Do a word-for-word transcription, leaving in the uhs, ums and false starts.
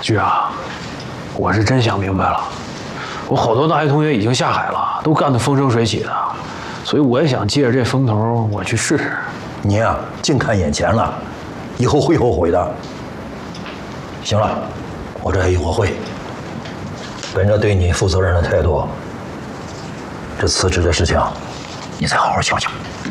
菊啊，我是真想明白了，我好多大学同学已经下海了，都干得风生水起的，所以我也想借着这风头，我去试试。 你呀、啊，净看眼前了，以后会后悔的。行了，我这一会儿会，本着对你负责任的态度，这辞职的事情，你再好好想想。